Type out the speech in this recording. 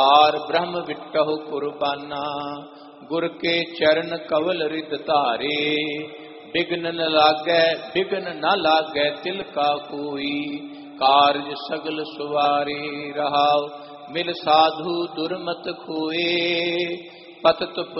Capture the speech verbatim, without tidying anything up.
पार ब्रह्म विट्टहु कुर्बाना। गुर के चरण कवल रिद धारे, बिघ्न न लागै बिघ्न न लागै तिल का कोई। कारज सगल सुवारे रहाओ, मिल साधु दुर्मत खोए। पतत